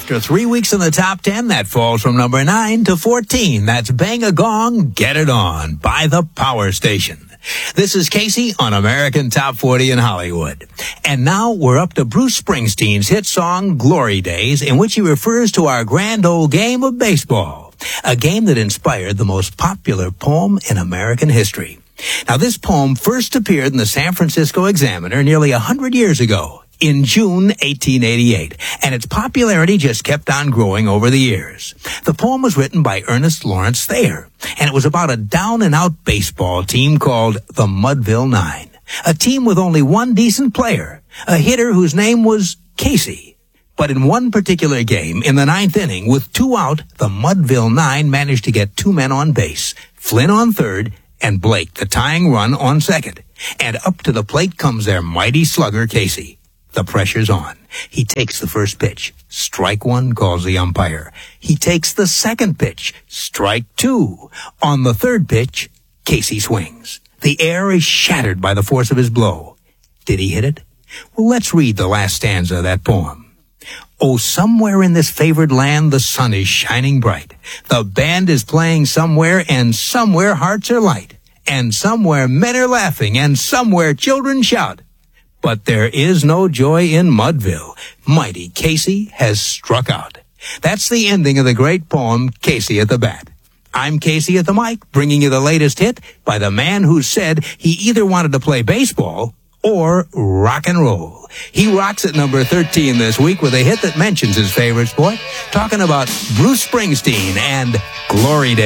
After 3 weeks in the top 10, that falls from number 9 to 14. That's Bang a Gong, Get It On by the Power Station. This is Casey on American Top 40 in Hollywood. And now we're up to Bruce Springsteen's hit song, Glory Days, in which he refers to our grand old game of baseball, a game that inspired the most popular poem in American history. Now, this poem first appeared in the San Francisco Examiner nearly 100 years ago, in June 1888, and its popularity just kept on growing over the years. The poem was written by Ernest Lawrence Thayer, and it was about a down-and-out baseball team called the Mudville Nine, a team with only one decent player, a hitter whose name was Casey. But in one particular game, in the ninth inning, with 2 out, the Mudville Nine managed to get 2 men on base, Flynn on third, and Blake, the tying run, on second. And up to the plate comes their mighty slugger, Casey. The pressure's on. He takes the first pitch. Strike 1, calls the umpire. He takes the second pitch. Strike 2. On the third pitch, Casey swings. The air is shattered by the force of his blow. Did he hit it? Well, let's read the last stanza of that poem. Oh, somewhere in this favored land the sun is shining bright. The band is playing somewhere, and somewhere hearts are light. And somewhere men are laughing, and somewhere children shout. But there is no joy in Mudville. Mighty Casey has struck out. That's the ending of the great poem, Casey at the Bat. I'm Casey at the mic, bringing you the latest hit by the man who said he either wanted to play baseball or rock and roll. He rocks at number 13 this week with a hit that mentions his favorite sport, talking about Bruce Springsteen and Glory Days.